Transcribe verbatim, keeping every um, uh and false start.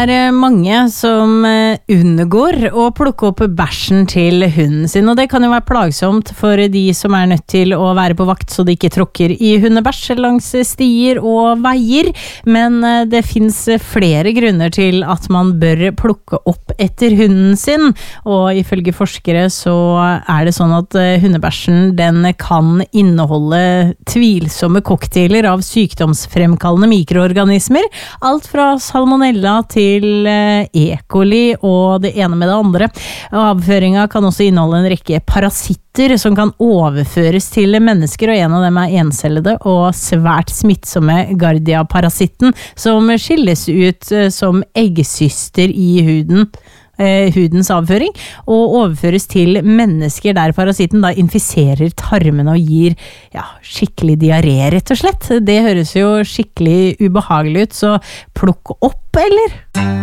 Det er mange som unngår å plukke opp bæsjen til hunden sin, og det kan jo være plagsomt for de som er nødt til å være på vakt så de ikke tråkker i hundebæsj langs stier og veier, men det finnes flere grunner til at man bør plukke opp etter hunden sin, og ifølge forskere så er det sånn at hundebæsjen den kan inneholde tvilsomme cocktailer av sykdomsfremkallende mikroorganismer, alt fra salmonella til til E. coli og det ene med det andre. Avføringen kan også inneholde en rekke parasitter som kan overføres til mennesker, og en av dem er encellede og svært smittsomme Giardia-parasitten, som skilles ut som eggsyster i huden. hudens avføring, og overføres til mennesker der parasitten da infiserer tarmene og gir ja, skikkelig diaré, rett og slett. Det høres jo skikkelig ubehagelig ut, så plukk opp, eller?